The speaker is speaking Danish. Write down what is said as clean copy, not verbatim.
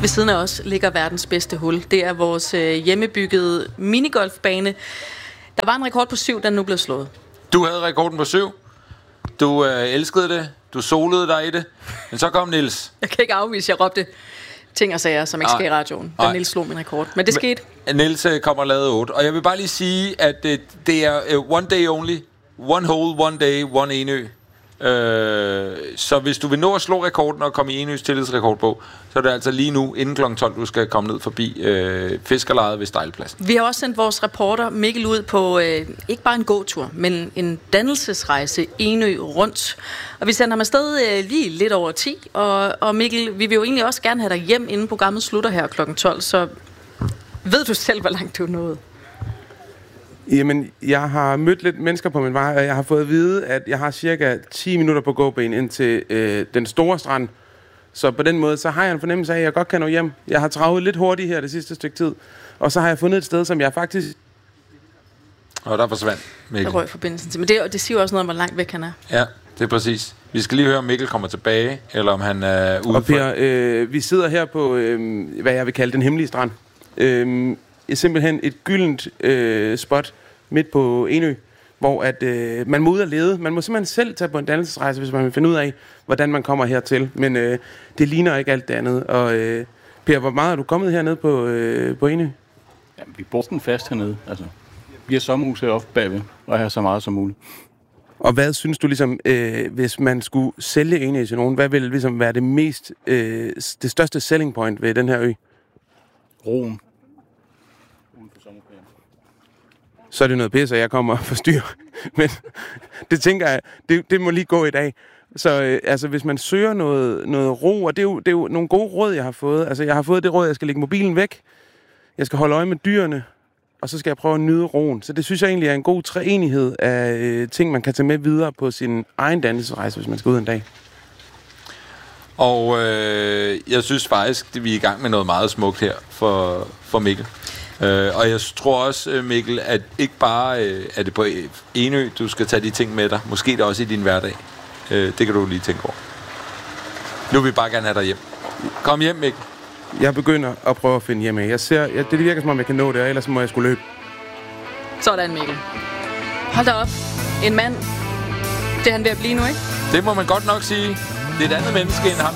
Ved siden af os ligger verdens bedste hul. Det er vores hjemmebyggede minigolfbane. Der var en rekord på 7, den nu blev slået. Du havde rekorden på 7. Du elskede det. Du solede dig i det. Men så kom Niels. Jeg kan ikke afvise, jeg råbte ting og sager, som ikke sker i radioen. Da Niels slog min rekord. Men det skete. Niels kommer og lavede 8. Og jeg vil bare lige sige, at det er one day only. One hole, one day, one Enø. Så hvis du vil nå at slå rekorden og komme i Enøs tillidsrekordbog, så er det altså lige nu, inden kl. 12, du skal komme ned forbi fiskerlejet ved Stejlepladsen. Vi har også sendt vores reporter Mikkel ud på ikke bare en gåtur, men en dannelsesrejse Enø rundt. Og vi sender ham afsted lige lidt over 10. Og Mikkel, vi vil jo egentlig også gerne have dig hjem, inden programmet slutter her kl. 12. Så ved du selv, hvor langt du er nået? Jamen, jeg har mødt lidt mennesker på min vej, og jeg har fået at vide, at jeg har cirka 10 minutter på gåben ind til den store strand. Så på den måde, så har jeg en fornemmelse af, at jeg godt kan nå hjem. Jeg har travet lidt hurtigt her det sidste stykke tid, og så har jeg fundet et sted, som jeg faktisk... Og der forsvandt Mikkel. Der røg forbindelsen til. Men det siger jo også noget om, hvor langt væk han er. Ja, det er præcis. Vi skal lige høre, om Mikkel kommer tilbage, eller om han er ude og Per, vi sidder her på, hvad jeg vil kalde den hemmelige strand. Simpelthen et gyldent spot midt på Enø, hvor at, man må ud og lede. Man må simpelthen selv tage på en dannelsesrejse, hvis man vil finde ud af, hvordan man kommer hertil. Men det ligner ikke alt det andet. Og Per, hvor meget er du kommet hernede på Enø? Ja, vi bor den fast hernede. Altså, vi har sommerhus heroppe bagved, og her så meget som muligt. Og hvad synes du ligesom, hvis man skulle sælge Enø til nogen, hvad vil ligesom være det største selling point ved den her ø? Roen. Så er det noget pis, at jeg kommer og forstyrrer. Men det tænker jeg, det må lige gå i dag. Så altså, hvis man søger noget ro, og det er jo nogle gode råd, jeg har fået. Altså, jeg har fået det råd, at jeg skal lægge mobilen væk. Jeg skal holde øje med dyrene, og så skal jeg prøve at nyde roen. Så det synes jeg egentlig er en god treenighed af ting, man kan tage med videre på sin egen dannelsesrejse, hvis man skal ud en dag. Og jeg synes faktisk, at vi er i gang med noget meget smukt her for Mikkel. Og jeg tror også, Mikkel, at ikke bare er det på Enø, du skal tage de ting med dig. Måske det også i din hverdag. Det kan du lige tænke over. Nu vil vi bare gerne have dig hjem. Kom hjem, Mikkel. Jeg begynder at prøve at finde hjem af. Det virker som om, jeg kan nå det, og ellers må jeg skulle løbe. Sådan, Mikkel. Hold da op. En mand. Det er han ved at blive nu, ikke? Det må man godt nok sige. Det er et andet menneske end ham.